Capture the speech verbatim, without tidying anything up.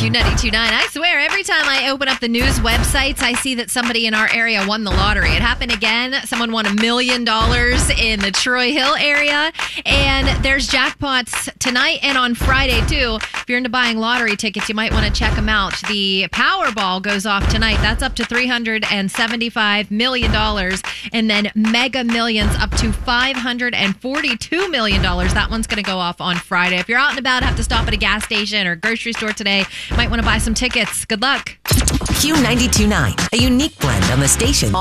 Q ninety-two point nine. I swear, every time I open up the news websites, I see that somebody in our area won the lottery. It happened again. Someone won a million dollars in the Troy Hill area. And there's jackpots tonight and on Friday, too. If you're into buying lottery tickets, you might want to check them out. The Powerball goes off tonight. That's up to three hundred seventy-five million dollars. And then Mega Millions up to five hundred forty-two million dollars. That one's going to go off on Friday. If you're out and about, have to stop at a gas station or grocery store today, might want to buy some tickets. Good luck. Q ninety-two point nine, a unique blend on the station.